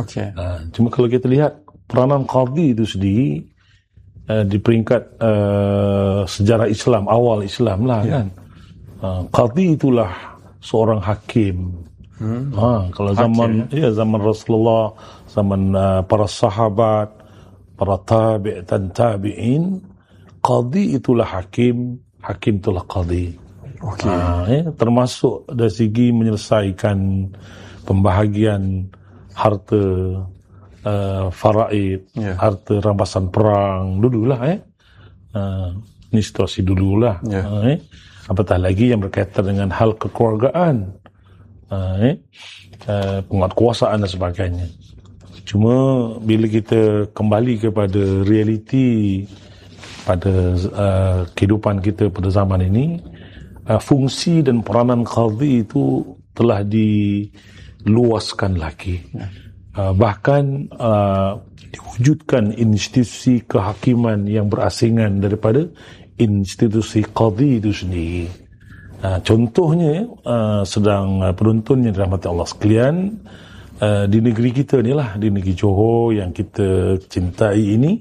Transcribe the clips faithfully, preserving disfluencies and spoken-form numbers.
Okay. Uh, cuma kalau kita lihat peranan qadhi itu sendiri uh, di peringkat uh, sejarah Islam, awal Islam lah, yeah. kan. Uh, qadhi itulah seorang hakim. Hmm. Ha, kalau zaman hakim, ya zaman Rasulullah, zaman uh, para sahabat, para tabi' dan tabi'in, qadhi itulah hakim, hakim itulah qadhi. Okay. Ha, ya, termasuk dari segi menyelesaikan pembahagian harta uh, faraid, yeah. harta rampasan perang dululah eh. Uh, ini situasi dululah. Yeah. Uh, eh. Apatah lagi yang berkaitan dengan hal kekeluargaan, uh, eh. uh, penguatkuasaan dan sebagainya. Cuma bila kita kembali kepada realiti pada uh, kehidupan kita pada zaman ini, uh, fungsi dan peranan qadhi itu telah diluaskan lagi. Uh, bahkan uh, diwujudkan institusi kehakiman yang berasingan daripada institusi qadhi itu sendiri. Uh, contohnya uh, sedang uh, penuntun yang dirahmati Allah sekalian, uh, di negeri kita ni lah, di negeri Johor yang kita cintai ini,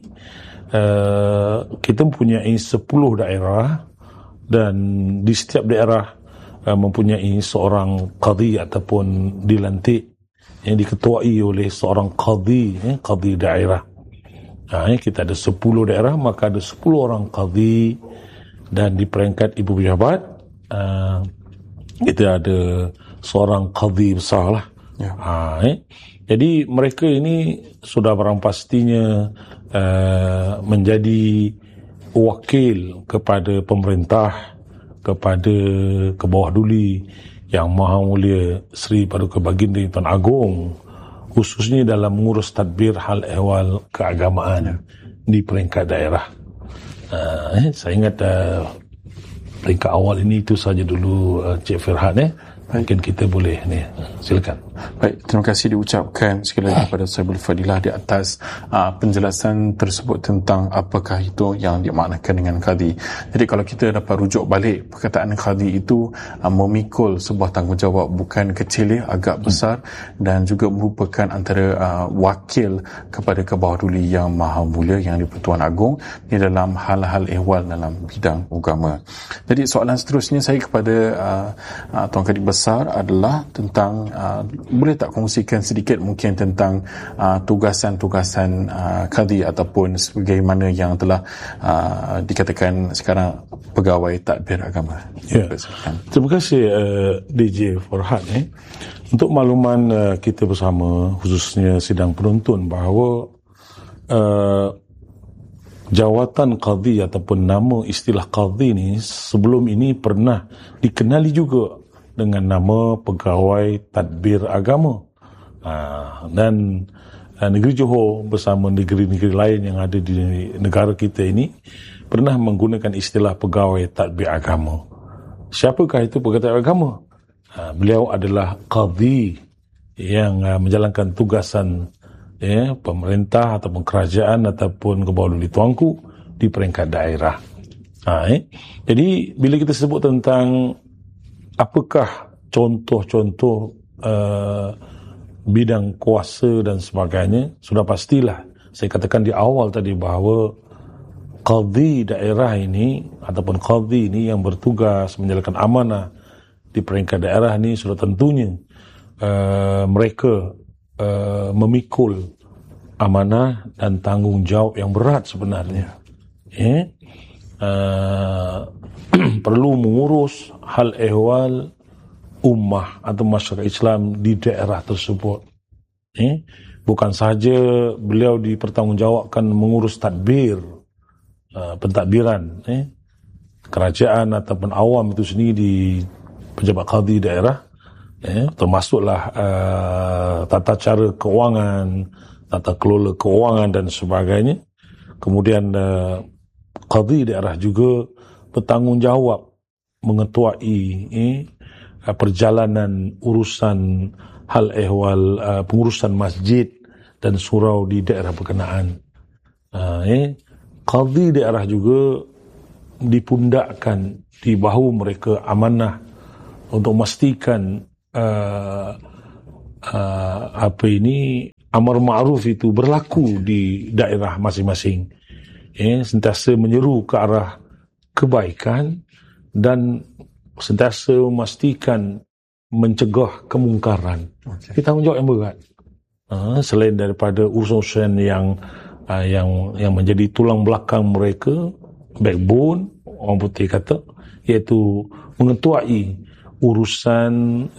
uh, kita mempunyai sepuluh daerah, dan di setiap daerah uh, mempunyai seorang qadhi ataupun dilantik yang diketuai oleh seorang qadhi, eh, qadhi daerah. Ha, eh, kita ada sepuluh daerah, maka ada sepuluh orang qadhi, dan di peringkat ibu pejabat uh, kita ada seorang qadhi besar lah. Ya. Ha, eh. Jadi mereka ini sudah barang pastinya uh, menjadi wakil kepada pemerintah, kepada ke bawah duli Yang Maha Mulia Sri Paduka Baginda Tuan Agong, khususnya dalam mengurus tadbir hal ehwal keagamaan di peringkat daerah. Uh, eh, saya ingat uh, peringkat awal ini itu saja dulu, uh, Cik Firhan. Eh. Mungkin kita boleh ni, silakan. Baik, terima kasih diucapkan sekali lagi kepada Sahibul Fadilah di atas uh, penjelasan tersebut tentang apakah itu yang dimaknakan dengan qadhi. Jadi kalau kita dapat rujuk balik, perkataan qadhi itu uh, memikul sebuah tanggungjawab bukan kecil, agak besar, hmm. dan juga merupakan antara uh, wakil kepada ke bawah duli yang Maha Mulia, yang di-Pertuan Agong, di dalam hal-hal ehwal dalam bidang agama. Jadi soalan seterusnya saya kepada uh, uh, Tuan Kadip Besar adalah tentang uh, boleh tak kongsikan sedikit mungkin tentang uh, tugasan-tugasan uh, qadhi ataupun sebagaimana yang telah uh, dikatakan sekarang pegawai tadbir agama. Ya. Terima kasih uh, D J Farhan. Eh. Untuk makluman uh, kita bersama, khususnya sidang penuntun, bahawa uh, jawatan qadhi ataupun nama istilah qadhi ni sebelum ini pernah dikenali juga dengan nama pegawai tadbir agama. Ha, dan ha, negeri Johor bersama negeri-negeri lain yang ada di negara kita ini pernah menggunakan istilah pegawai tadbir agama. Siapakah itu pegawai tadbir agama? Ha, beliau adalah qadhi yang ha, menjalankan tugasan ya, pemerintah ataupun kerajaan ataupun ke bawah duli tuanku di peringkat daerah. Ha, eh. Jadi bila kita sebut tentang apakah contoh-contoh uh, bidang kuasa dan sebagainya, sudah pastilah saya katakan di awal tadi bahawa qadhi daerah ini ataupun qadhi ini yang bertugas menjalankan amanah di peringkat daerah ini sudah tentunya uh, mereka uh, memikul amanah dan tanggungjawab yang berat sebenarnya. Eh? Uh, perlu mengurus hal ehwal ummah atau masyarakat Islam di daerah tersebut. Eh? Bukan sahaja beliau dipertanggungjawabkan mengurus tadbir, uh, pentadbiran, eh? kerajaan ataupun awam itu sendiri di pejabat qadhi daerah, eh? termasuklah uh, tata cara keuangan, tata kelola keuangan dan sebagainya. Kemudian uh, qadhi daerah juga bertanggungjawab mengetuai eh, perjalanan urusan hal ehwal uh, pengurusan masjid dan surau di daerah berkenaan. Uh, eh, qadhi daerah juga dipundakkan di bahu mereka amanah untuk memastikan uh, uh, apa ini amar ma'ruf itu berlaku di daerah masing-masing. Eh, sentiasa menyeru ke arah kebaikan dan sentiasa memastikan mencegah kemungkaran. Okay. Kita tanggungjawab yang berat. Uh, selain daripada urusan yang uh, yang yang menjadi tulang belakang mereka, backbone orang putih kata, iaitu mengetuai urusan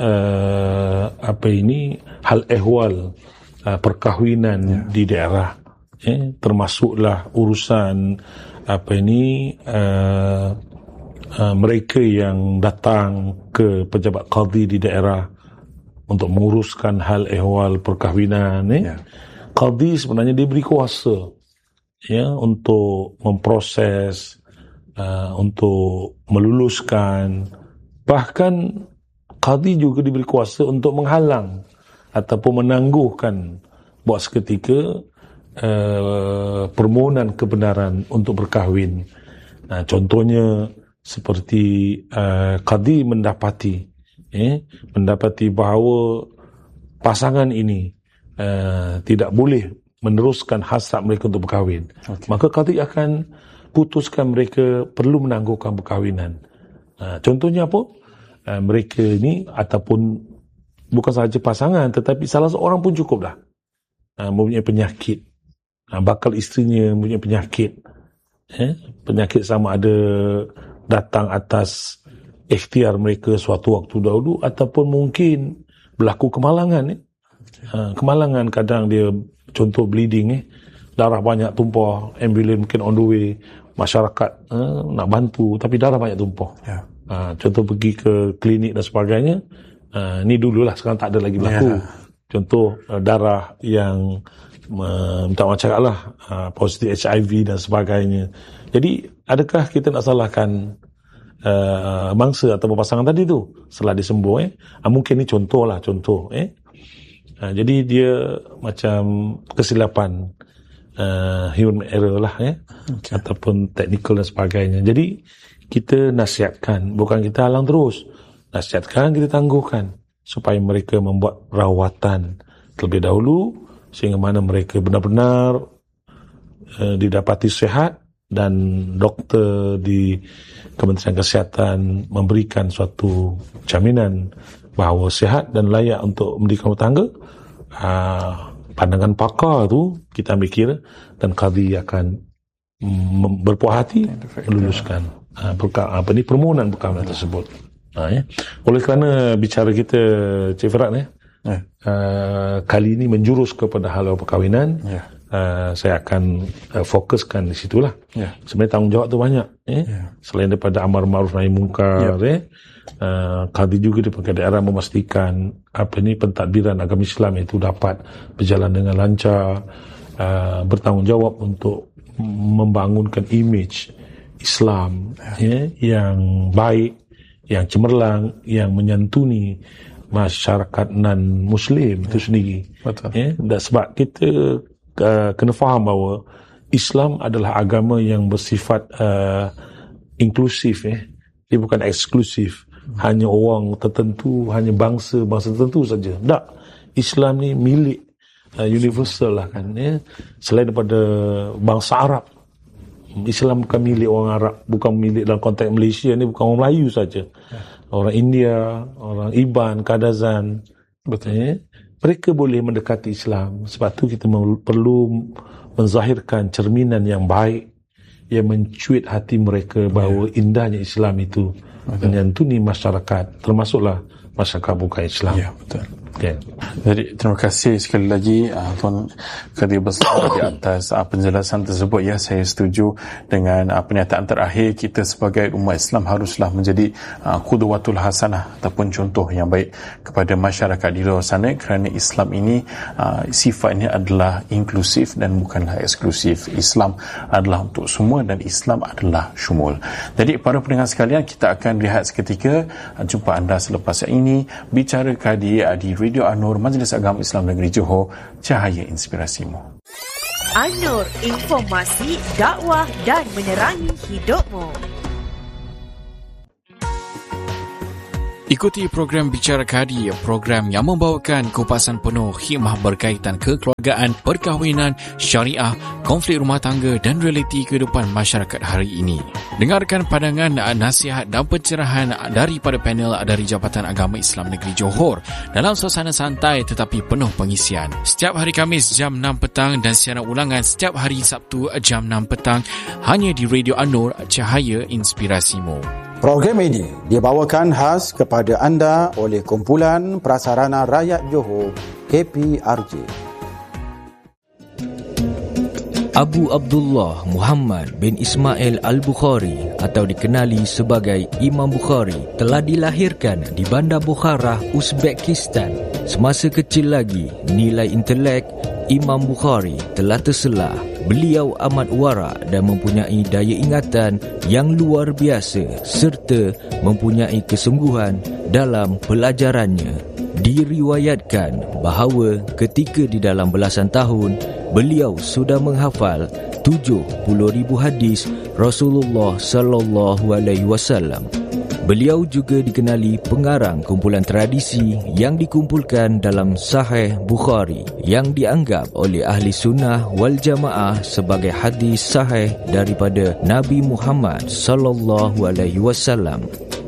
uh, apa ini hal ehwal uh, perkahwinan yeah. di daerah, eh, termasuklah urusan apa ini uh, uh, mereka yang datang ke pejabat qadi di daerah untuk menguruskan hal ehwal perkahwinan. Eh. Yeah. Qadi sebenarnya diberi kuasa ya untuk memproses, uh, untuk meluluskan. Bahkan qadi juga diberi kuasa untuk menghalang ataupun menangguhkan buat seketika uh, permohonan kebenaran untuk berkahwin. Nah, contohnya seperti uh, qadi mendapati eh, mendapati bahawa pasangan ini uh, tidak boleh meneruskan hasrat mereka untuk berkahwin. Okay. Maka qadi akan putuskan mereka perlu menangguhkan perkahwinan. Uh, contohnya apa? Uh, mereka ini ataupun bukan sahaja pasangan tetapi salah seorang pun cukup dah. Uh, mempunyai penyakit. Uh, bakal isterinya mempunyai penyakit. Eh? Penyakit sama ada datang atas ikhtiar mereka suatu waktu dahulu ataupun mungkin berlaku kemalangan. Eh? Uh, kemalangan kadang dia contoh bleeding. Eh? Darah banyak tumpah. Ambulans mungkin on the way. Masyarakat uh, nak bantu tapi darah banyak tumpah. Yeah. Uh, contoh pergi ke klinik dan sebagainya, uh, ni dululah, sekarang tak ada lagi berlaku. Yeah. Contoh uh, darah yang uh, minta maaf cakap lah, uh, positif H I V dan sebagainya. Jadi adakah kita nak salahkan uh, bangsa atau pasangan tadi tu setelah disembuh? Eh? Uh, mungkin ni contoh lah, contoh. Eh? Uh, jadi dia macam kesilapan. Uh, human error lah ya, okay. Ataupun technical dan sebagainya. Jadi kita nasihatkan, bukan kita halang terus. Nasihatkan, kita tangguhkan supaya mereka membuat rawatan terlebih dahulu sehingga mana mereka benar-benar uh, didapati sihat dan doktor di Kementerian Kesihatan memberikan suatu jaminan bahawa sihat dan layak untuk mendirikan rumah tangga. Uh, pandangan pakar tu kita ambil kira dan qadi akan mm, berpuas hati meluluskan uh, perka, apa ni permohonan perkahwinan tersebut. Uh, ya. Oleh kerana bicara kita Cik Farad ya, yeah. uh, kali ini menjurus kepada hal perkahwinan, yeah. uh, saya akan uh, fokuskan di situlah. Yeah. Sebenarnya tanggungjawab tu banyak. Eh? Yeah. Selain daripada amar ma'ruf nahi munkar, yeah. eh? Uh, qadi juga di pelbagai daerah memastikan apa ni pentadbiran agama Islam itu dapat berjalan dengan lancar, uh, bertanggungjawab untuk membangunkan image Islam ya, yang baik, yang cemerlang, yang menyantuni masyarakat non-Muslim itu sendiri. Betul. Ya, dan sebab kita uh, kena faham bahawa Islam adalah agama yang bersifat uh, inklusif. Eh. Dia bukan eksklusif. Hanya orang tertentu, hanya bangsa-bangsa tertentu saja. Tak. Islam ni milik uh, universal lah kan. Ya. Selain daripada bangsa Arab, Islam bukan milik orang Arab, bukan milik dalam konteks Malaysia ni, bukan orang Melayu saja. Ya. Orang India, orang Iban, Kadazan. Betul. Ya. Mereka boleh mendekati Islam. Sebab tu kita perlu menzahirkan cerminan yang baik yang mencuit hati mereka bahawa ya. Indahnya Islam itu betul. Menyantuni masyarakat, termasuklah masyarakat bukan Islam. Ya, betul. Okay. Jadi terima kasih sekali lagi uh, Tuan Qadi Besar di atas uh, penjelasan tersebut. Ya, saya setuju dengan uh, pernyataan terakhir, kita sebagai umat Islam haruslah menjadi uh, qudwatul hasanah ataupun contoh yang baik kepada masyarakat di luar sana, kerana Islam ini uh, sifatnya adalah inklusif dan bukanlah eksklusif. Islam adalah untuk semua dan Islam adalah syumul. Jadi para pendengar sekalian, kita akan lihat seketika uh, jumpa anda selepas ini Bicara Qadi uh, di Radio An-Nur, Majlis Agama Islam Negeri Johor, cahaya inspirasimu. An-Nur, informasi, dakwah dan menerangi hidupmu. Ikuti program Bicara Kadi, program yang membawakan kupasan penuh hikmah berkaitan kekeluargaan, perkahwinan, syariah, konflik rumah tangga dan realiti kehidupan masyarakat hari ini. Dengarkan pandangan, nasihat dan pencerahan daripada panel dari Jabatan Agama Islam Negeri Johor dalam suasana santai tetapi penuh pengisian. Setiap hari Khamis jam enam petang dan siaran ulangan setiap hari Sabtu jam enam petang hanya di Radio An-Nur, Cahaya Inspirasimu. Program ini dibawakan khas kepada anda oleh Kumpulan Prasarana Rakyat Johor K P R J. Abu Abdullah Muhammad bin Ismail Al-Bukhari atau dikenali sebagai Imam Bukhari telah dilahirkan di Bandar Bukhara, Uzbekistan. Semasa kecil lagi, nilai intelek Imam Bukhari telah terselah. Beliau amat warak dan mempunyai daya ingatan yang luar biasa serta mempunyai kesungguhan dalam pelajarannya. Diriwayatkan bahawa ketika di dalam belasan tahun, beliau sudah menghafal tujuh puluh ribu hadis Rasulullah sallallahu alaihi wasallam. Beliau juga dikenali pengarang kumpulan tradisi yang dikumpulkan dalam Sahih Bukhari yang dianggap oleh ahli sunnah wal jamaah sebagai hadis sahih daripada Nabi Muhammad sallallahu alaihi wasallam.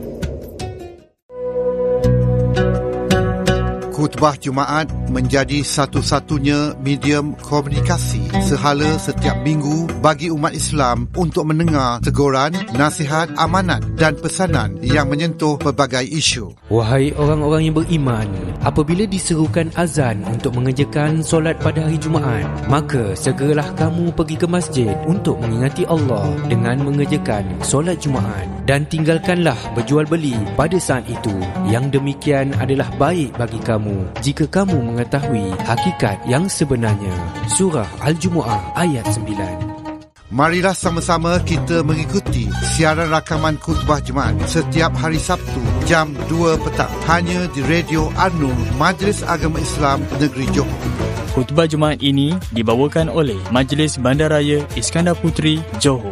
Khutbah Jumaat menjadi satu-satunya medium komunikasi sehala setiap minggu bagi umat Islam untuk mendengar teguran, nasihat, amanat dan pesanan yang menyentuh pelbagai isu. Wahai orang-orang yang beriman, apabila diserukan azan untuk mengerjakan solat pada hari Jumaat, maka segeralah kamu pergi ke masjid untuk mengingati Allah dengan mengerjakan solat Jumaat dan tinggalkanlah berjual beli pada saat itu. Yang demikian adalah baik bagi kamu jika kamu mengetahui hakikat yang sebenarnya. Surah Al-Jumu'ah ayat sembilan. Marilah sama-sama kita mengikuti siaran rakaman khutbah Jumaat setiap hari Sabtu jam dua petang hanya di Radio An-Nur, Majlis Agama Islam Negeri Johor. Khutbah Jumaat ini dibawakan oleh Majlis Bandaraya Iskandar Puteri, Johor.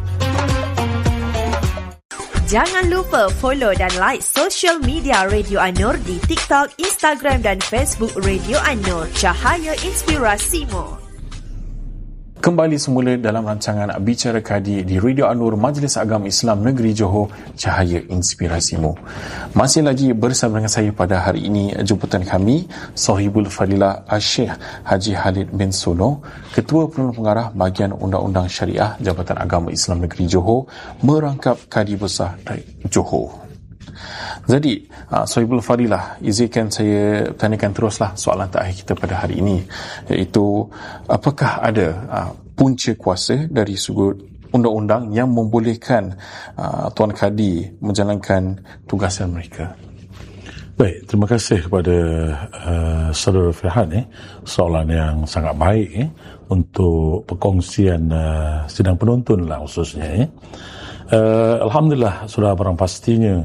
Jangan lupa follow dan like social media Radio An-Nur di TikTok, Instagram dan Facebook Radio An-Nur, Cahaya Inspirasimu. Kembali semula dalam rancangan Bicara Kadi di Radio An-Nur, Majlis Agama Islam Negeri Johor, Cahaya Inspirasimu. Masih lagi bersama dengan saya pada hari ini, jemputan kami Sahibul Fadilah Al-Syekh Haji Khalid bin Solo, Ketua Penolong Pengarah Bahagian Undang-Undang Syariah Jabatan Agama Islam Negeri Johor, merangkap Kadi Besar Johor. Jadi, uh, Sahibul Fadilah, izinkan saya tanyakan teruslah soalan terakhir kita pada hari ini, iaitu apakah ada uh, punca kuasa dari sudut undang-undang yang membolehkan uh, Tuan Kadi menjalankan tugasan mereka? Baik, terima kasih kepada uh, Saudara Firhan eh. soalan yang sangat baik eh, untuk perkongsian uh, sidang penonton lah khususnya eh. uh, Alhamdulillah, sudah barang pastinya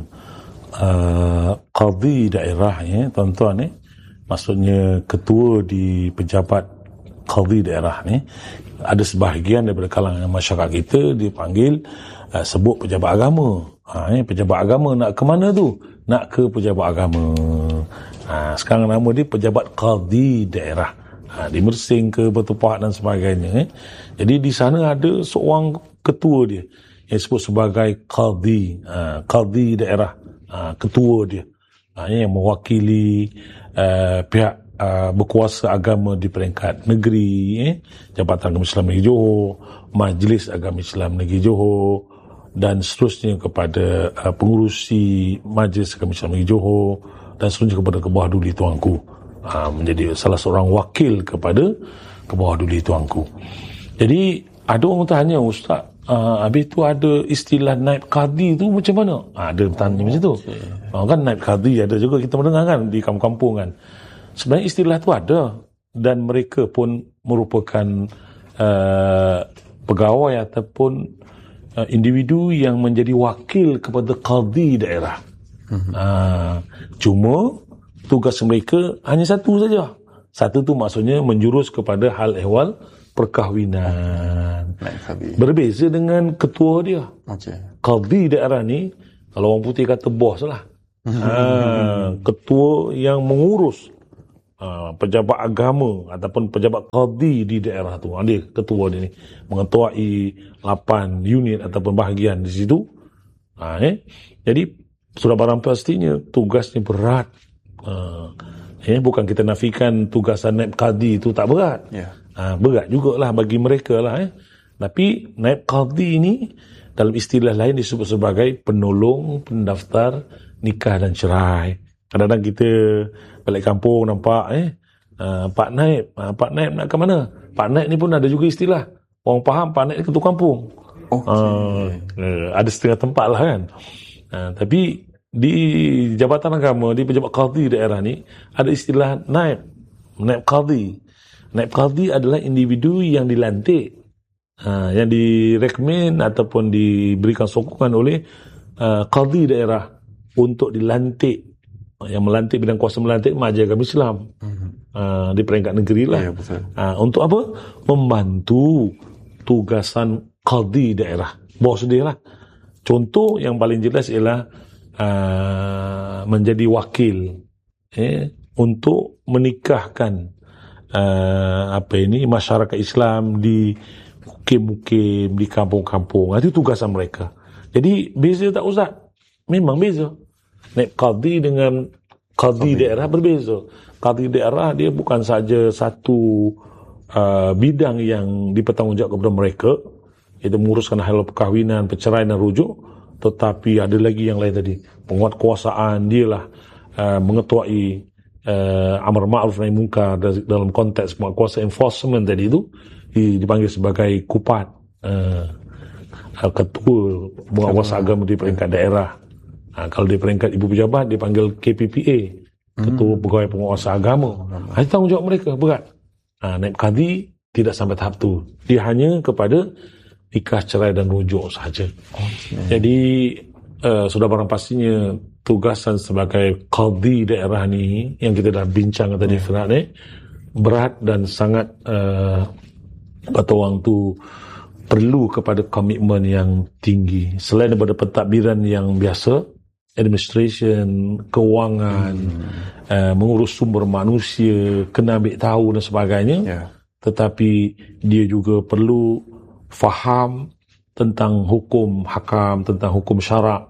Uh, qadhi daerah ya, tuan-tuan ni, maksudnya ketua di pejabat qadhi daerah ni, ada sebahagian daripada kalangan masyarakat kita dipanggil uh, sebut pejabat agama. Ha, ya, pejabat agama nak ke mana tu? Nak ke pejabat agama. Ha, sekarang nama dia pejabat qadhi daerah. Ha, di Mersing ke Batu Pahat dan sebagainya. Eh. Jadi di sana ada seorang ketua dia yang disebut sebagai qadhi, ha, qadhi daerah. Uh, ketua dia uh, yang mewakili uh, pihak uh, berkuasa agama di peringkat negeri, eh? Jabatan Agama Islam Negeri Johor, Majlis Agama Islam Negeri Johor dan seterusnya kepada uh, pengurusi Majlis Agama Islam Negeri Johor dan seterusnya kepada Kebawah Duli Tuanku, uh, menjadi salah seorang wakil kepada Kebawah Duli Tuanku. Jadi ada orang tanya, Ustaz, Uh, habis tu ada istilah naib qadhi tu macam mana? Ha, ada tanya macam tu. Okay. Uh, kan naib qadhi ada juga kita mendengar kan di kampung-kampung kan. Sebenarnya istilah tu ada dan mereka pun merupakan uh, pegawai ataupun uh, individu yang menjadi wakil kepada qadhi daerah. Mm-hmm. Uh, cuma tugas mereka hanya satu saja. Satu tu maksudnya menjurus kepada hal ehwal perkahwinan. Berbeza dengan ketua dia. Okay. Qadhi daerah ni, kalau orang putih kata bos lah. ha, ketua yang mengurus ha, pejabat agama ataupun pejabat qadi di daerah tu. Dia ketua dia ni mengetuai lapan unit ataupun bahagian di situ. Ha, eh? Jadi sudah barang pastinya tugasnya berat. Ha, eh, bukan kita nafikan tugasan naib qadi itu tak berat. Yeah. Ha, berat jugalah bagi mereka lah. Eh. Tapi naib qadi ini dalam istilah lain disebut sebagai penolong pendaftar nikah dan cerai. Kadang-kadang kita balik kampung nampak eh uh, Pak Naib, uh, Pak Naib nak ke mana? Pak Naib ni pun ada juga istilah. Orang faham Pak Naib ni ketua kampung. Okay. Uh, uh, ada setengah tempat lah kan. Uh, tapi di Jabatan Agama, di pejabat qadi daerah ni ada istilah naib, naib qadi. Naib qadi adalah individu yang dilantik, Uh, yang direkmen ataupun diberikan sokongan oleh uh, qadi daerah untuk dilantik. Yang melantik, bidang kuasa melantik Majlis Agama Islam uh-huh. uh, di peringkat negeri lah. Ya, betul. Uh, untuk apa? Membantu tugasan qadi daerah. Bos dia lah. Contoh yang paling jelas ialah uh, menjadi wakil eh, untuk menikahkan uh, apa ini masyarakat Islam di mukim-mukim, di kampung-kampung. Itu tugasan mereka. Jadi beza tak Ustaz? Memang beza. Naib qadi dengan qadi daerah berbeza. Qadi daerah dia bukan saja satu uh, bidang yang dipertanggungjawabkan kepada mereka, itu menguruskan hal perkahwinan, perceraian dan rujuk, tetapi ada lagi yang lain tadi. Penguatkuasaan dia lah uh, mengetuai uh, amar ma'ruf nahi munkar dalam konteks penguatkuasaan enforcement tadi itu dipanggil sebagai kupat, uh, ketua penguasa agama di peringkat daerah. Uh, kalau di peringkat ibu pejabat dipanggil K P P A, ketua hmm. pegawai penguasa agama. Hmm. Itu tanggungjawab mereka berat. Uh, naib qadi tidak sampai tahap tu. Dia hanya kepada nikah, cerai dan rujuk sahaja. Okay. Jadi uh, sudah barang pastinya tugasan sebagai qadi daerah ni yang kita dah bincang tadi hmm. Firat ni berat dan sangat uh, kata orang tu perlu kepada komitmen yang tinggi. Selain daripada pentadbiran yang biasa, administration, kewangan, hmm. uh, mengurus sumber manusia, kena ambil tahu dan sebagainya. Yeah. Tetapi dia juga perlu faham tentang hukum hakam, tentang hukum syarak,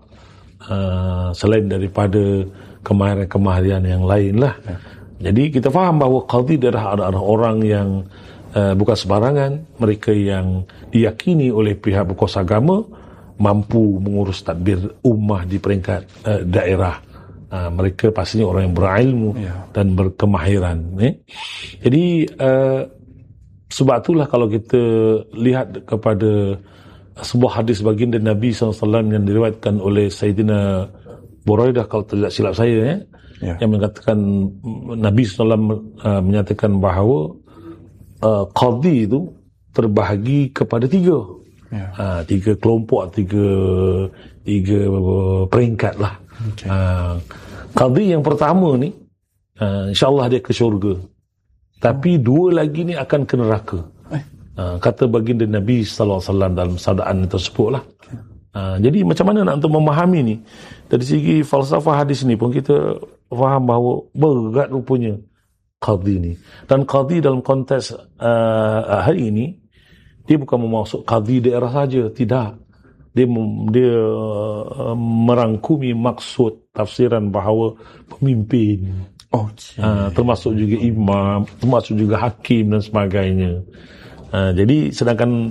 uh, selain daripada kemahiran-kemahiran yang lain lah. Yeah. Jadi kita faham bahawa qadi adalah ada orang yang Uh, bukan sebarangan. Mereka yang diyakini oleh pihak berkuasa agama mampu mengurus tadbir ummah di peringkat uh, daerah. Uh, mereka pastinya orang yang berilmu yeah. dan berkemahiran. Eh? Jadi uh, sebab itulah kalau kita lihat kepada sebuah hadis baginda Nabi sallallahu alaihi wasallam yang diriwayatkan oleh Sayyidina Buraidah, kalau tidak silap saya, eh? yeah. yang mengatakan Nabi sallallahu alaihi wasallam uh, menyatakan bahawa Uh, qadi itu terbahagi kepada tiga, yeah. uh, tiga kelompok, tiga tiga uh, peringkat lah. Okay. Uh, qadi yang pertama ni, uh, insyaAllah dia ke syurga. Tapi oh. dua lagi ni akan ke neraka. Eh. Uh, kata baginda Nabi sallallahu alaihi wasallam dalam sabdaan tersebut lah. Okay. Uh, jadi macam mana nak untuk memahami ni? Dari segi falsafah hadis ni pun kita faham bahawa berat rupanya qadi ni. Dan qadi dalam konteks uh, hari ini dia bukan memaksud qadi daerah saja, tidak. Dia dia uh, merangkumi maksud tafsiran bahawa pemimpin, oh, uh, termasuk juga imam, termasuk juga hakim dan sebagainya. Uh, jadi sedangkan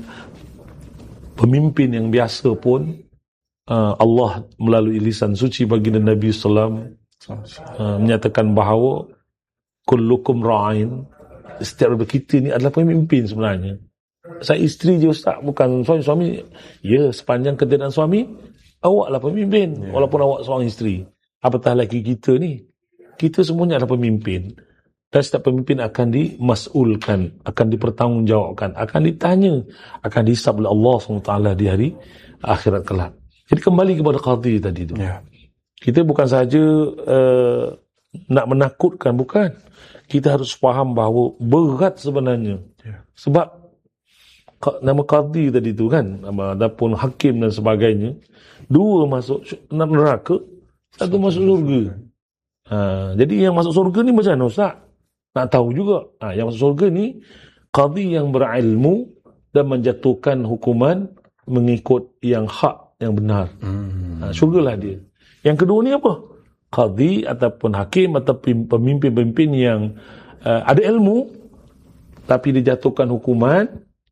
pemimpin yang biasa pun uh, Allah melalui lisan suci baginda Nabi sallallahu alaihi wasallam uh, menyatakan bahawa kullukum ra'in, setiap daripada kita ni adalah pemimpin sebenarnya. Saya isteri je Ustaz, bukan suami. Suami, ya, sepanjang ketiadaan suami, awaklah pemimpin, yeah. walaupun awak seorang isteri. Apatah lagi kita ni, kita semuanya adalah pemimpin. Dan setiap pemimpin akan dimas'ulkan, akan dipertanggungjawabkan, akan ditanya, akan dihisab oleh Allah subhanahu wa taala di hari akhirat kelak. Jadi kembali kepada qadi tadi tu. Yeah. Kita bukan saja uh, nak menakutkan, bukan. Kita harus faham bahawa berat sebenarnya. Yeah. Sebab nama qadi tadi tu kan, nama adapun hakim dan sebagainya, dua masuk neraka, satu masuk surga. Ha, jadi yang masuk surga ni macam mana Ustaz? Nak tahu juga. Ha, yang masuk surga ni qadhi yang berilmu dan menjatuhkan hukuman mengikut yang hak, yang benar. Hmm. Ha, syurgalah dia. Yang kedua ni apa? Qadhi ataupun hakim ataupun pemimpin-pemimpin yang uh, ada ilmu tapi dijatuhkan hukuman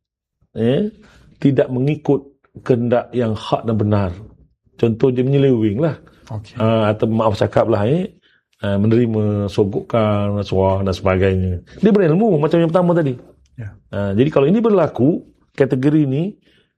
eh, tidak mengikut kehendak yang hak dan benar. Contoh dia menyeleweng lah. Okay. Uh, atau maaf cakap lah eh, uh, menerima sogokan, rasuah dan sebagainya. Dia berilmu macam yang pertama tadi. Yeah. Uh, jadi kalau ini berlaku, kategori ini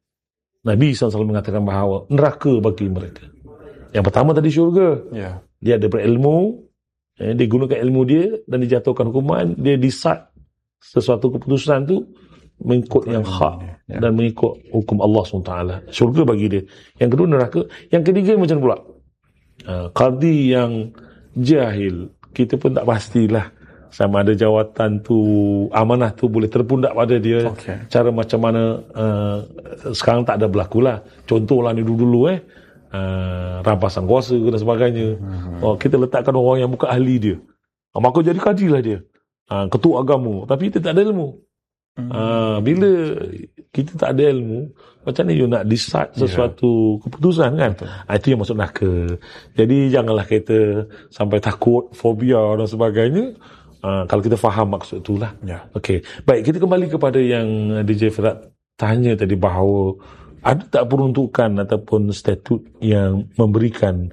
Nabi sallallahu alaihi wasallam mengatakan bahawa neraka bagi mereka. Yang pertama tadi syurga. Yeah. Dia ada berilmu, eh, dia gunakan ilmu dia dan dijatuhkan hukuman, dia decide sesuatu keputusan tu mengikut yang hak ya. Dan mengikut hukum Allah subhanahu wa taala. Syurga bagi dia. Yang kedua neraka. Yang ketiga macam pula? Uh, qadhi yang jahil. Kita pun tak pastilah sama ada jawatan tu, amanah tu boleh terpundak pada dia. Okay. Cara macam mana uh, sekarang tak ada berlaku lah. Contohlah ni dulu-dulu eh. Uh, rampasan kuasa dan sebagainya. Hmm. Oh, kita letakkan orang yang bukan ahli dia. Uh, maka jadi kadi lah dia. Uh, ketua agama. Tapi kita tak ada ilmu. Hmm. Uh, bila kita tak ada ilmu, macam ni you nak decide sesuatu yeah. keputusan kan? Uh, itu yang masuk neraka. Jadi janganlah kita sampai takut, fobia dan sebagainya. Uh, kalau kita faham maksud itulah. Yeah. Okey. Baik, kita kembali kepada yang D J Firat tanya tadi bahawa ada tak peruntukan ataupun statut yang memberikan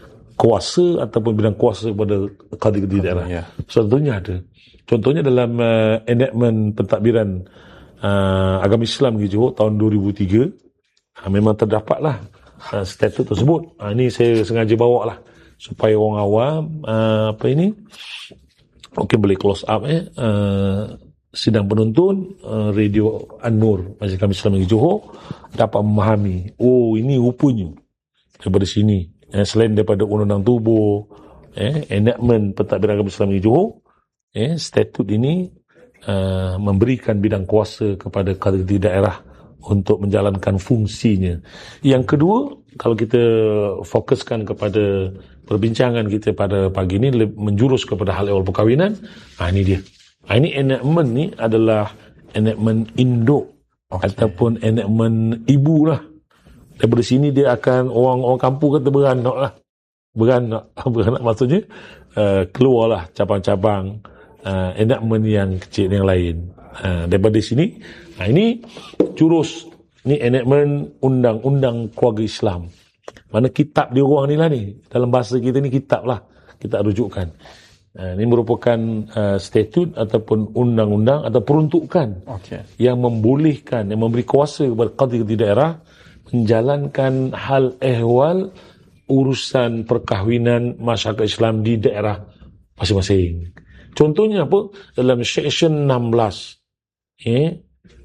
kuasa ataupun bidang kuasa kepada qadhi-qadhi daerah? Ya. Contohnya ada. Contohnya dalam uh, enactment pentadbiran uh, agama Islam di Johor tahun dua ribu tiga, uh, memang terdapatlah uh, statut tersebut. Uh, ini saya sengaja bawa lah supaya orang awam uh, apa ini mungkin boleh close up eh uh, sidang penuntun uh, Radio An-Nur Majlis Agama Islam di Johor dapat memahami, oh ini rupanya daripada sini eh, selain daripada undang-undang tubuh eh, enactment pentadbiran agama Islam di Johor eh, statut ini uh, memberikan bidang kuasa kepada qadhi daerah untuk menjalankan fungsinya. Yang kedua, kalau kita fokuskan kepada perbincangan kita pada pagi ini menjurus kepada hal ehwal perkahwinan, ah, ini dia. Ah, ini enactment ni adalah enactment induk okay. ataupun enactment ibu lah. Daripada sini dia akan orang-orang kampung kata beranak lah. Beranak. Beranak maksudnya uh, keluarlah cabang-cabang uh, enactment yang kecil yang lain. Uh, daripada sini, nah ini jurus. Ni enactment undang-undang keluarga Islam. Mana kitab dia orang ni lah ni. Dalam bahasa kita ni kitab lah. Kita rujukkan. Uh, ini merupakan uh, statut ataupun undang-undang atau peruntukan okay. yang membolehkan, yang memberi kuasa kepada qadhi-qadhi daerah menjalankan hal ehwal urusan perkahwinan masyarakat Islam di daerah masing-masing. Contohnya apa? Dalam Seksyen enam belas, eh,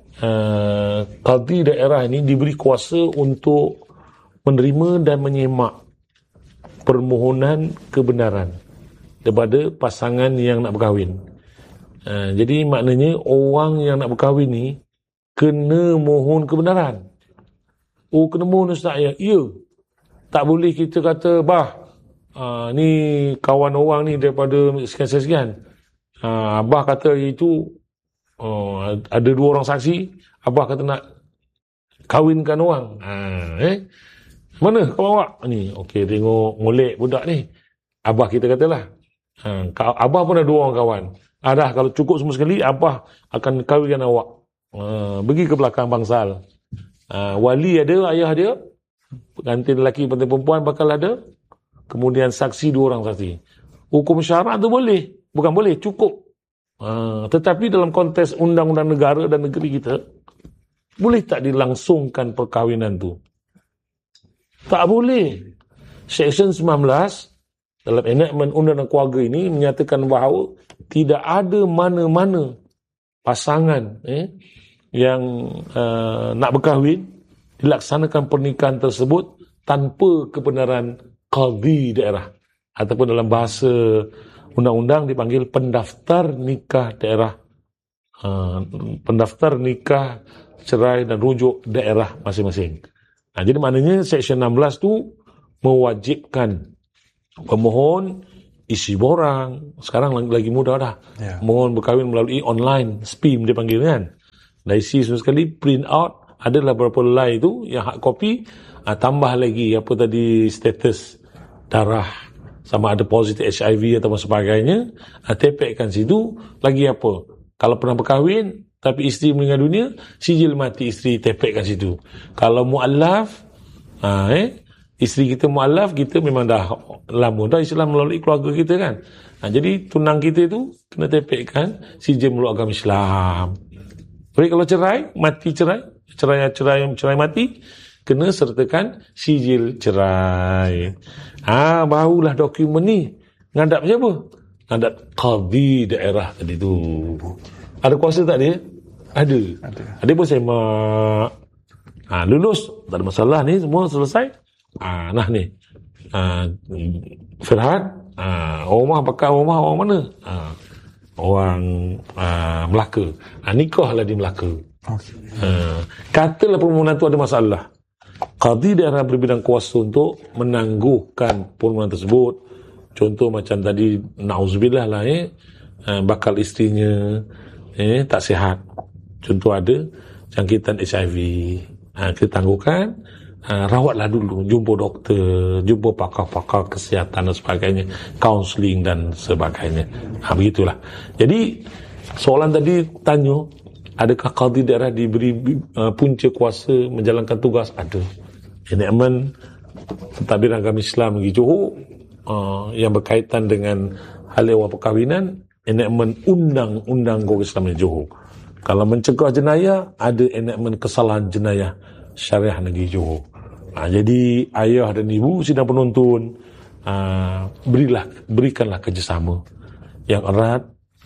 uh, qadhi daerah ini diberi kuasa untuk menerima dan menyemak permohonan kebenaran daripada pasangan yang nak berkahwin. Uh, jadi maknanya orang yang nak berkahwin ni kena mohon kebenaran. Oh, kena mohon Ustaz ya? Ya. Tak boleh kita kata, bah, uh, ni kawan orang ni daripada sekian-sekian. Uh, Abah kata itu uh, ada dua orang saksi. Abah kata nak kahwinkan orang. Uh, eh? Mana kawan awak? Ni, okey, tengok molek budak ni. Abah kita katalah. Ha, Abah pun ada dua orang kawan. Ah, dah, kalau cukup semua sekali, Abah akan kahwinkan awak. Ha, pergi ke belakang bangsal. Ha, wali ada, ayah dia. Pengantin lelaki, pengantin perempuan bakal ada. Kemudian saksi, dua orang saksi. Hukum syarak tu boleh. Bukan boleh, cukup. Ha, tetapi dalam konteks undang-undang negara dan negeri kita, boleh tak dilangsungkan perkahwinan tu? Tak boleh. Seksyen sembilan belas dalam enactment undang-undang keluarga ini menyatakan bahawa tidak ada mana-mana pasangan eh, yang uh, nak berkahwin dilaksanakan pernikahan tersebut tanpa kebenaran qadhi daerah ataupun dalam bahasa undang-undang dipanggil pendaftar nikah daerah, uh, pendaftar nikah cerai dan rujuk daerah masing-masing. Nah, jadi maknanya Seksyen enam belas tu mewajibkan pemohon isi borang. Sekarang lagi, lagi mudah dah. Yeah. Mohon berkahwin melalui online, S P I M dia panggil kan. Dah isi semua sekali, print out. Adalah beberapa line tu yang hard copy. Ah, tambah lagi apa tadi status darah, sama ada positif H I V atau sebagainya. Ah, tepekkan situ. Lagi apa? Kalau pernah berkahwin tapi isteri meninggal dunia, sijil mati isteri tepekkan situ. Kalau mu'allaf, ah, eh isteri kita mu'allaf, kita memang dah lama dah Islam melalui keluarga kita kan. Ha, jadi tunang kita tu kena tepekkan sijil meluk agama Islam. Jadi kalau cerai, mati cerai, cerai cerai cerai mati, kena sertakan sijil cerai. Ah, ha, barulah dokumen ni ngadap siapa? Ngadap qadi daerah tadi tu. Ada kuasa tak dia? Ada. Ada. Dia pun semak. Ha, lulus, tak ada masalah ni, semua selesai. Ah, nah ni. Ah, Firhat, ah, rumah pakai rumah orang mana? Ah, orang ah, Melaka. Ah, nikahlah di Melaka. Okay. Ah, katalah permohonan tu ada masalah. Qadi daerah berbidang kuasa untuk menangguhkan permohonan tersebut. Contoh macam tadi, na'udzubillah lah eh, ah, bakal isterinya eh tak sihat. Contoh ada jangkitan H I V. Ah, kita tangguhkan. Uh, rawatlah dulu, jumpa doktor, jumpa pakar-pakar kesihatan dan sebagainya, kaunseling dan sebagainya. Ha, begitulah. Jadi soalan tadi tanya, adakah qadi daerah diberi uh, punca kuasa menjalankan tugas? Ada. Enakmen pentadbiran agama Islam di Johor uh, yang berkaitan dengan hal ehwal perkahwinan, enakmen undang-undang Negara Islam di Johor. Kalau mencegah jenayah, ada enakmen kesalahan jenayah syariah negeri Johor. Ha, jadi ayah dan ibu sidang penonton, ha, berilah berikanlah kerjasama yang erat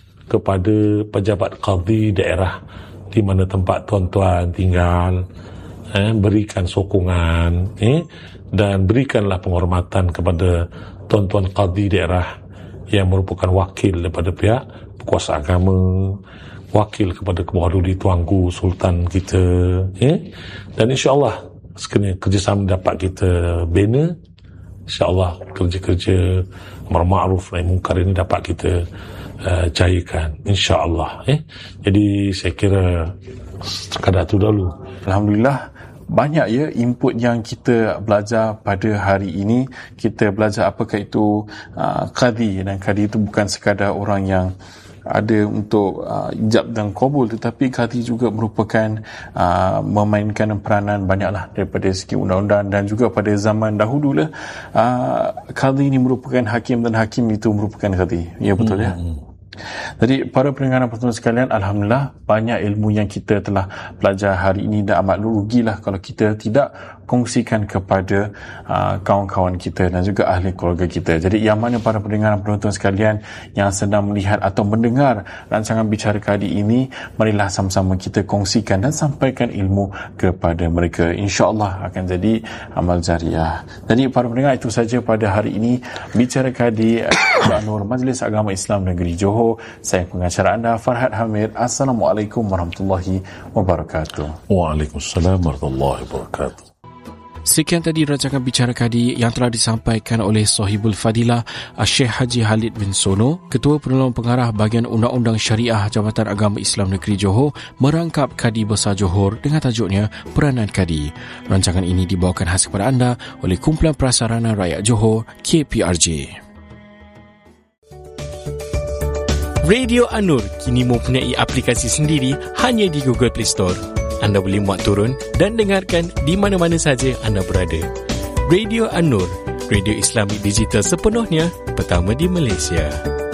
kepada pejabat qadi daerah di mana tempat tuan-tuan tinggal, eh, berikan sokongan, eh, dan berikanlah penghormatan kepada tuan-tuan qadi daerah yang merupakan wakil daripada pihak kuasa agama, wakil kepada Kebawah Tuanku Sultan kita, eh? Dan insya-Allah sekiranya kerjasama dapat kita bina, insya-Allah kerja-kerja amar ma'ruf nahi munkar ini dapat kita uh, jayakan, insya-Allah, eh? Jadi saya kira sekadar itu dulu. Alhamdulillah, banyak ya input yang kita belajar pada hari ini. Kita belajar apakah itu uh, qadi, dan qadi itu bukan sekadar orang yang ada untuk uh, ijab dan qabul, tetapi qadi juga merupakan uh, memainkan peranan banyaklah daripada segi undang-undang, dan juga pada zaman dahulu lah uh, qadi ini merupakan hakim dan hakim itu merupakan qadi. Ya, betul hmm. ya. Jadi para pendengar dan penonton sekalian, alhamdulillah banyak ilmu yang kita telah belajar hari ini, dan amat rugilah kalau kita tidak kongsikan kepada uh, kawan-kawan kita dan juga ahli keluarga kita. Jadi yang mana para pendengar dan penonton sekalian yang sedang melihat atau mendengar rancangan Bicara Qadi ini, marilah sama-sama kita kongsikan dan sampaikan ilmu kepada mereka. InsyaAllah akan jadi amal jariah. Jadi para pendengar, itu saja pada hari ini Bicara Qadi Nur Majlis Agama Islam Negeri Johor. Saya pengacara anda Farhad Hamid. Assalamualaikum warahmatullahi wabarakatuh. Waalaikumsalam warahmatullahi wabarakatuh. Sekian tadi rancangan Bicara Qadi yang telah disampaikan oleh Sahibul Fadilah Syekh Haji Khalid bin Sono, Ketua Penolong Pengarah Bahagian Undang-Undang Syariah Jabatan Agama Islam Negeri Johor, merangkap Kadi Besar Johor dengan tajuknya Peranan Kadi. Rancangan ini dibawakan khas kepada anda oleh Kumpulan Prasarana Rakyat Johor, K P R J. Radio An-Nur kini mempunyai aplikasi sendiri hanya di Google Play Store. Anda boleh muat turun dan dengarkan di mana-mana saja anda berada. Radio An-Nur, radio Islamik digital sepenuhnya, pertama di Malaysia.